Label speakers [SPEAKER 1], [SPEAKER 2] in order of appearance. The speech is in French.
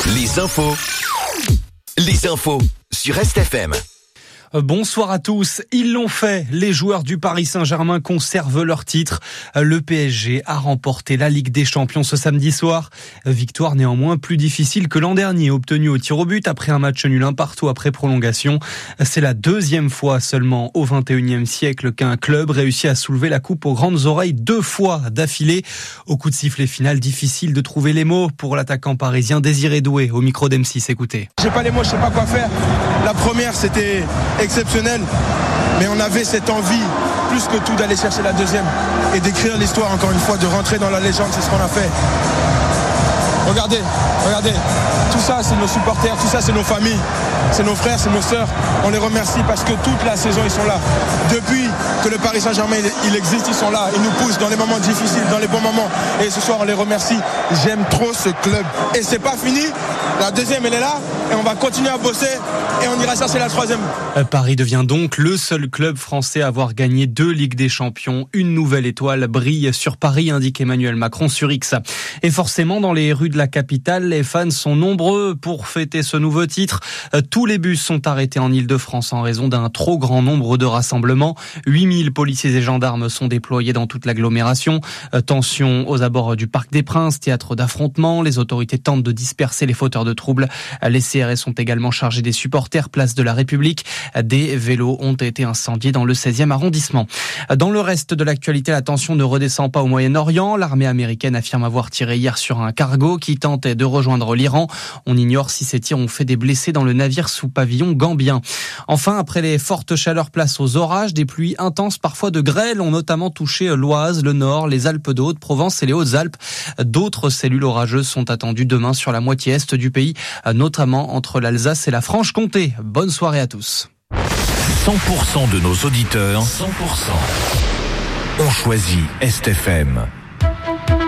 [SPEAKER 1] Les infos sur RestFM.
[SPEAKER 2] Bonsoir à tous. Ils l'ont fait. Les joueurs du Paris Saint-Germain conservent leur titre. Le PSG a remporté la Ligue des Champions ce samedi soir. Victoire néanmoins plus difficile que l'an dernier, obtenue au tir au but après un match nul 1-1 après prolongation. C'est la deuxième fois seulement au XXIe siècle qu'un club réussit à soulever la coupe aux grandes oreilles 2 fois d'affilée. Au coup de sifflet final, difficile de trouver les mots pour l'attaquant parisien Désiré Doué au micro d'M6. Écoutez.
[SPEAKER 3] J'ai pas les mots, je sais pas quoi faire. La première, c'était exceptionnel, mais on avait cette envie plus que tout d'aller chercher la deuxième et d'écrire l'histoire encore une fois, de rentrer dans la légende. C'est ce qu'on a fait. Regardez, tout ça c'est nos supporters, tout ça c'est nos familles, c'est nos frères, c'est nos sœurs. On les remercie parce que toute la saison ils sont là. Depuis que le Paris Saint-Germain il existe, ils sont là, ils nous poussent dans les moments difficiles, dans les bons moments. Et ce soir on les remercie. J'aime trop ce club. Et c'est pas fini, la deuxième elle est là et on va continuer à bosser et on ira chercher la troisième.
[SPEAKER 2] Paris devient donc le seul club français à avoir gagné 2 Ligues des Champions. Une nouvelle étoile brille sur Paris, indique Emmanuel Macron sur X. Et forcément, dans les rues de la capitale, les fans sont nombreux pour fêter ce nouveau titre. Tous les bus sont arrêtés en Île-de-France en raison d'un trop grand nombre de rassemblements. 8000 policiers et gendarmes sont déployés dans toute l'agglomération. Tension aux abords du Parc des Princes, théâtre d'affrontements. Les autorités tentent de disperser les fauteurs de troubles. Les CRS sont également chargés des supporters, place de la République. Des vélos ont été incendiés dans le 16e arrondissement. Dans le reste de l'actualité, la tension ne redescend pas au Moyen-Orient. L'armée américaine affirme avoir tiré hier sur un cargo qui tentait de rejoindre l'Iran. On ignore si ces tirs ont fait des blessés dans le navire sous pavillon gambien. Enfin, après les fortes chaleurs, place aux orages. Des pluies intenses, parfois de grêle, ont notamment touché l'Oise, le Nord, les Alpes de Haute-Provence et les Hautes-Alpes. D'autres cellules orageuses sont attendues demain sur la moitié est du pays, notamment entre l'Alsace et la Franche-Comté. Bonne soirée à tous.
[SPEAKER 1] 100% de nos auditeurs, 100% ont choisi RestFM.